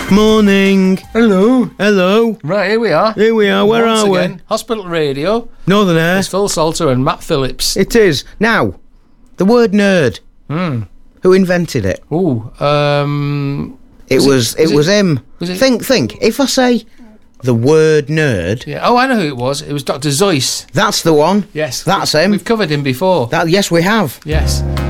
Morning. Hello. Hello. Right, here we are. Here we are. Where Once are again, Hospital Radio. Northern Air. It's Phil Salter and Matt Phillips. It is. Now, the word nerd. Who invented it? Ooh, It was him. was it- Think. If I say the word nerd, yeah. Oh, I know who it was. It was Dr. Zeus. that's the one. Yes. That's him. We've covered him before. Yes, we have. Yes.